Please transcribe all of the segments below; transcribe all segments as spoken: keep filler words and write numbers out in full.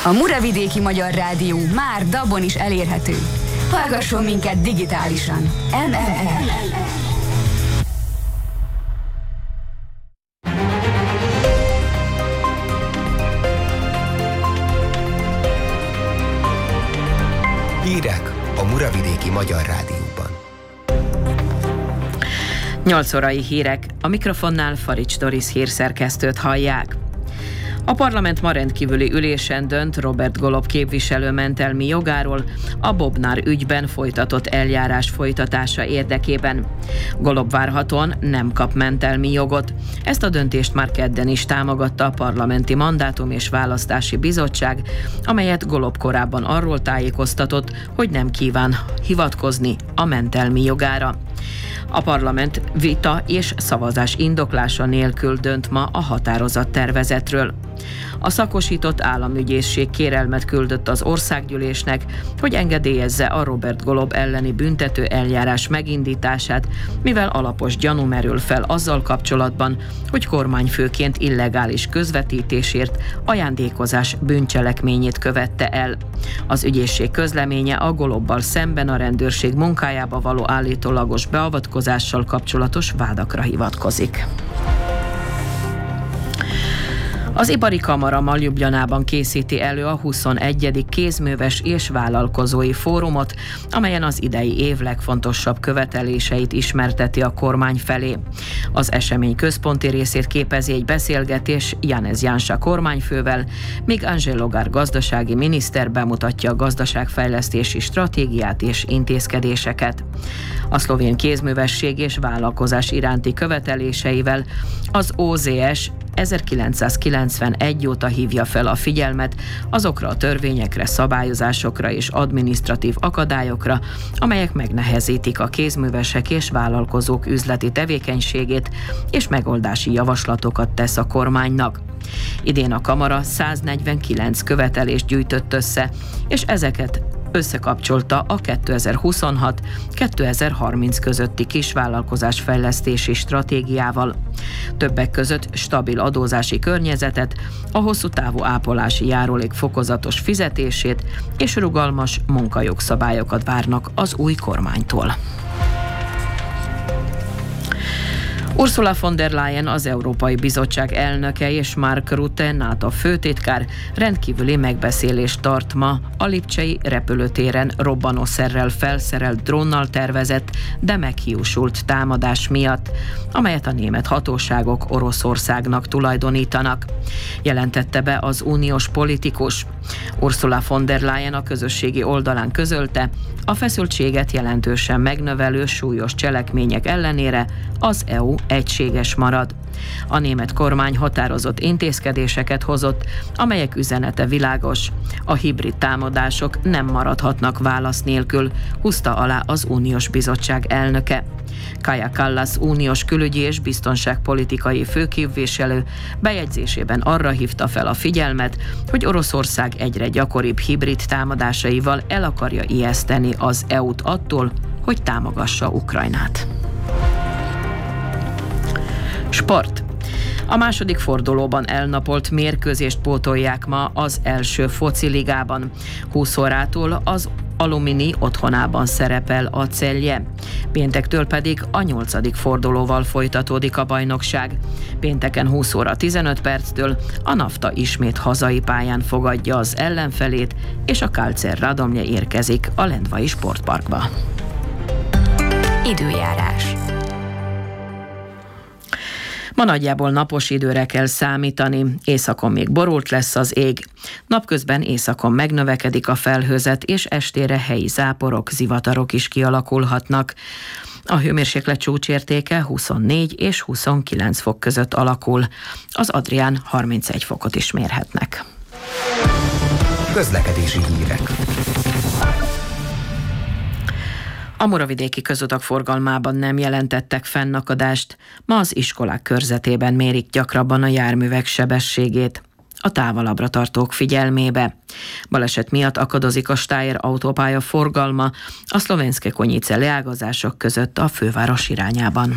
A Muravidéki Magyar Rádió már dabon is elérhető. Hallgasson minket digitálisan. em em er. Hírek a Muravidéki Magyar Rádióban. nyolc órai hírek, a mikrofonnál Farics Doris hírszerkesztőt hallják. A parlament ma rendkívüli ülésen dönt Robert Golob képviselő mentelmi jogáról a Bobnár ügyben folytatott eljárás folytatása érdekében. Golob várhatóan nem kap mentelmi jogot. Ezt a döntést már kedden is támogatta a Parlamenti Mandátum és Választási Bizottság, amelyet Golob korábban arról tájékoztatott, hogy nem kíván hivatkozni a mentelmi jogára. A parlament vita és szavazás indoklása nélkül dönt ma a határozattervezetről. A szakosított államügyészség kérelmet küldött az országgyűlésnek, hogy engedélyezze a Robert Golob elleni büntető eljárás megindítását, mivel alapos gyanú merül fel azzal kapcsolatban, hogy kormányfőként illegális közvetítésért ajándékozás bűncselekményét követte el. Az ügyészség közleménye a Golobbal szemben a rendőrség munkájába való állítólagos beavatkozással kapcsolatos vádakra hivatkozik. Az Ipari Kamara ma Ljubljanában készíti elő a huszonegyedik kézműves és vállalkozói fórumot, amelyen az idei év legfontosabb követeléseit ismerteti a kormány felé. Az esemény központi részét képezi egy beszélgetés Janez Janša kormányfővel, míg Angelo Gár gazdasági miniszter bemutatja a gazdaságfejlesztési stratégiát és intézkedéseket. A szlovén kézművesség és vállalkozás iránti követeléseivel az o zé es ezerkilencszázkilencvenegy óta hívja fel a figyelmet azokra a törvényekre, szabályozásokra és adminisztratív akadályokra, amelyek megnehezítik a kézművesek és vállalkozók üzleti tevékenységét, és megoldási javaslatokat tesz a kormánynak. Idén a Kamara száznegyvenkilenc követelést gyűjtött össze, és ezeket összekapcsolta a kétezer-huszonhat-kétezer-harminc közötti kisvállalkozás fejlesztési stratégiával. Többek között stabil adózási környezetet, a hosszú távú ápolási járulék fokozatos fizetését és rugalmas munkajogszabályokat várnak az új kormánytól. Ursula von der Leyen, az Európai Bizottság elnöke, és Mark Rutte, NATO főtitkár rendkívüli megbeszélést tart ma a lipcsei repülőtéren robbanószerrel felszerelt drónnal tervezett, de meghiúsult támadás miatt, amelyet a német hatóságok Oroszországnak tulajdonítanak, jelentette be az uniós politikus. Ursula von der Leyen a közösségi oldalán közölte, a feszültséget jelentősen megnövelő súlyos cselekmények ellenére az é u egységes marad. A német kormány határozott intézkedéseket hozott, amelyek üzenete világos. A hibrid támadások nem maradhatnak válasz nélkül, húzta alá az Uniós Bizottság elnöke. Kaja Kallas uniós külügyi és biztonságpolitikai főképviselő bejegyzésében arra hívta fel a figyelmet, hogy Oroszország egyre gyakoribb hibrid támadásaival el akarja ijeszteni az é u-t attól, hogy támogassa Ukrajnát. Sport. A második fordulóban elnapolt mérkőzést pótolják ma az első fociligában. húsz órától az Alumini otthonában szerepel a Celje. Péntektől pedig a nyolcadik fordulóval folytatódik a bajnokság. Pénteken húsz óra tizenöt perctől a Nafta ismét hazai pályán fogadja az ellenfelét, és a Kálcer Radomlje érkezik a Lendvai Sportparkba. Időjárás. Ma nagyjából napos időre kell számítani, északon még borult lesz az ég. Napközben északon megnövekedik a felhőzet, és estére helyi záporok, zivatarok is kialakulhatnak. A hőmérséklet csúcsértéke huszonnégy és huszonkilenc fok között alakul. Az Adrián harmincegy fokot is mérhetnek. Közlekedési hírek. A muravidéki közutak forgalmában nem jelentettek fennakadást, ma az iskolák körzetében mérik gyakrabban a járművek sebességét. A távolabbra tartók figyelmébe. Baleset miatt akadozik a Steyr autópálya forgalma a Szlovenské Konjice leágazások között a főváros irányában.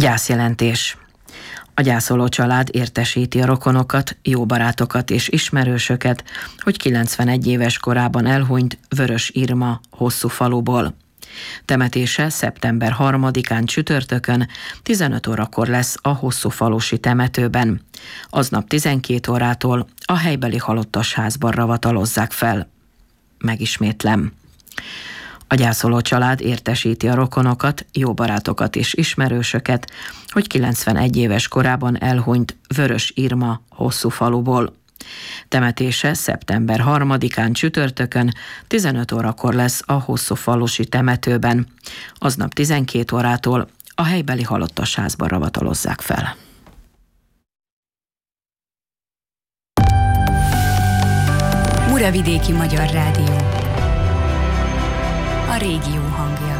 Gyászjelentés. A gyászoló család értesíti a rokonokat, jó barátokat és ismerősöket, hogy kilencvenegy éves korában elhunyt Vörös Irma Hosszúfaluból. Temetése szeptember harmadikán csütörtökön tizenöt órakor lesz a Hosszúfalusi temetőben. Aznap tizenkét órától a helybeli halottasházban ravatalozzák fel. Megismétlem. A gyászoló család értesíti a rokonokat, jó barátokat és ismerősöket, hogy kilencvenegy éves korában elhunyt Vörös Irma Hosszúfaluból. Temetése szeptember harmadikán csütörtökön tizenöt órakor lesz a Hosszúfalusi temetőben. Aznap tizenkét órától a helybeli halottasházban ravatalozzák fel. Muravidéki Magyar Rádió. A régió hangja.